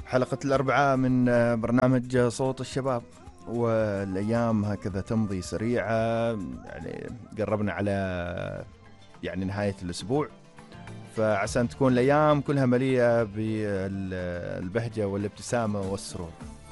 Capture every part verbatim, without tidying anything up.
حلقة الأربعاء من برنامج صوت الشباب، والأيام هكذا تمضي سريعة، يعني قربنا على يعني نهاية الأسبوع، فعسى أن تكون الأيام كلها مليئة بالبهجة والابتسامة والسرور.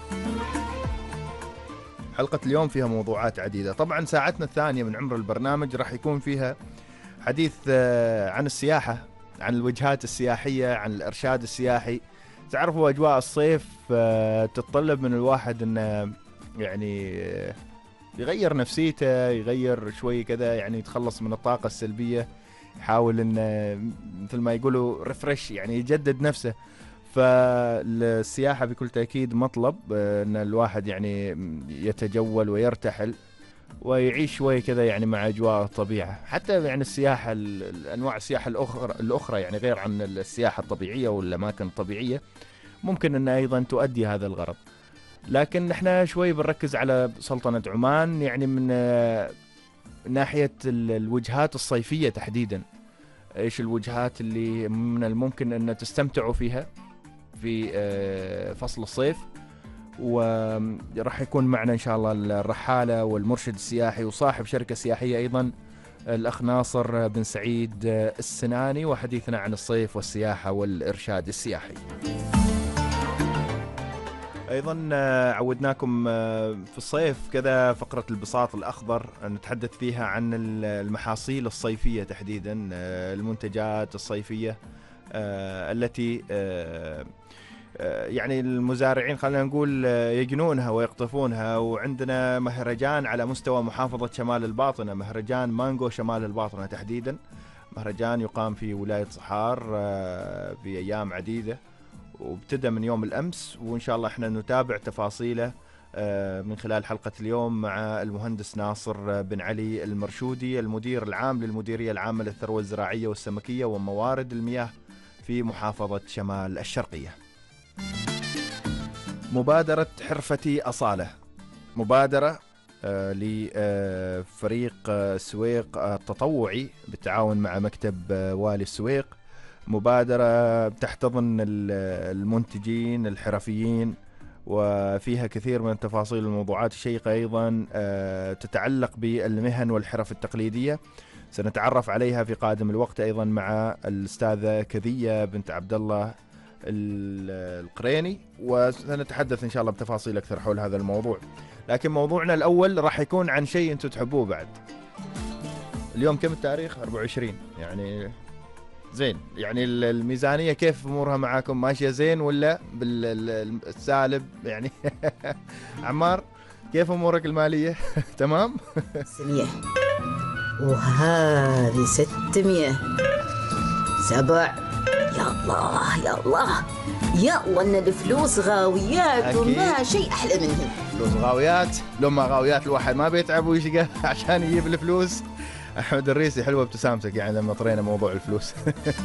حلقة اليوم فيها موضوعات عديدة. طبعا ساعتنا الثانية من عمر البرنامج راح يكون فيها حديث عن السياحة، عن الوجهات السياحية، عن الإرشاد السياحي. تعرفوا أجواء الصيف تتطلب من الواحد أنه يعني يغير نفسيته، يغير شوي كذا، يعني يتخلص من الطاقة السلبية، يحاول أنه مثل ما يقولوا ريفرش، يعني يجدد نفسه. فالسياحة بكل تأكيد مطلب أن الواحد يعني يتجول ويرتحل ويعيش شوي كذا يعني مع أجواء الطبيعة. حتى يعني السياحة، الأنواع السياحة الأخرى الأخرى يعني غير عن السياحة الطبيعية والأماكن الطبيعية، ممكن أن أيضا تؤدي هذا الغرض. لكن نحن شوي بنركز على سلطنة عمان، يعني من ناحية الوجهات الصيفية تحديدا. إيش الوجهات اللي من الممكن أن تستمتعوا فيها في فصل الصيف؟ وراح يكون معنا إن شاء الله الرحالة والمرشد السياحي وصاحب شركة سياحية أيضا، الأخ ناصر بن سعيد السناني، وحديثنا عن الصيف والسياحة والإرشاد السياحي. أيضا عودناكم في الصيف كذا فقرة البساط الأخضر، نتحدث فيها عن المحاصيل الصيفية تحديدا، المنتجات الصيفية التي يعني المزارعين خلينا نقول يجنونها ويقطفونها. وعندنا مهرجان على مستوى محافظة شمال الباطنة، مهرجان مانجو شمال الباطنة تحديدا، مهرجان يقام في ولاية صحار في أيام عديدة، وابتدى من يوم الأمس، وإن شاء الله احنا نتابع تفاصيله من خلال حلقة اليوم مع المهندس ناصر بن علي المرشودي، المدير العام للمديرية العامة للثروة الزراعية والسمكية وموارد المياه في محافظة شمال الشرقية. مبادرة حرفتي أصالة، مبادرة آه لفريق آه السويق التطوعي بالتعاون مع مكتب آه والي السويق. مبادرة تحتضن المنتجين الحرفيين، وفيها كثير من التفاصيل والموضوعات الشيقة أيضا آه تتعلق بالمهن والحرف التقليدية، سنتعرف عليها في قادم الوقت أيضا مع الأستاذة كذية بنت عبد الله القريني، وسنتحدث إن شاء الله بتفاصيل أكثر حول هذا الموضوع. لكن موضوعنا الأول راح يكون عن شيء أنتم تحبوه بعد. اليوم كم التاريخ؟ أربعة وعشرين، يعني زين. يعني الميزانية كيف أمورها معاكم؟ ماشية زين ولا بالسالب يعني؟ عمار كيف أمورك المالية؟ تمام؟ سمية، وهذه ستمية سبع. يا الله يا الله يا الله، ان الفلوس غاويات وما شيء احلى منهم. فلوس غاويات، لو ما غاويات الواحد ما بيتعب ويشقى عشان يجيب الفلوس. احمد الريسي حلوه ابتسامتك يعني لما طرينا موضوع الفلوس.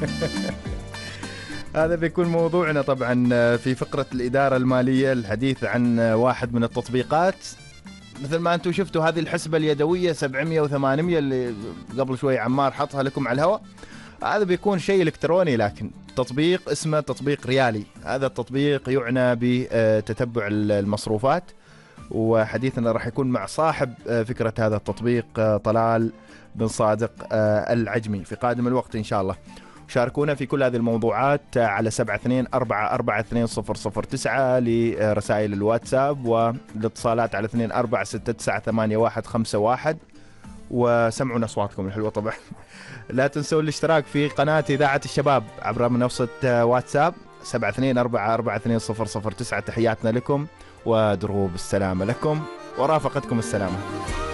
هذا بيكون موضوعنا طبعا في فقرة الإدارة المالية، الحديث عن واحد من التطبيقات. مثل ما أنتم شفتوا هذه الحسبة اليدوية سبعمية وثمانمية اللي قبل شوي عمار حطها لكم على الهواء، هذا بيكون شيء إلكتروني، لكن تطبيق اسمه تطبيق ريالي. هذا التطبيق يعنى بتتبع المصروفات، وحديثنا راح يكون مع صاحب فكرة هذا التطبيق طلال بن صادق العجمي في قادم الوقت إن شاء الله. شاركونا في كل هذه الموضوعات على سبعة اثنين أربعة أربعة اثنين صفر صفر تسعة لرسائل الواتساب، والاتصالات على اثنين أربعة ستة تسعة ثمانية واحد خمسة واحد، وسمعونا أصواتكم الحلوة طبعا. لا تنسوا الاشتراك في قناة إذاعة الشباب عبر منصة واتساب سبعة اثنين أربعة أربعة اثنين صفر صفر تسعة. تحياتنا لكم ودروب السلامة لكم ورافقتكم السلامة.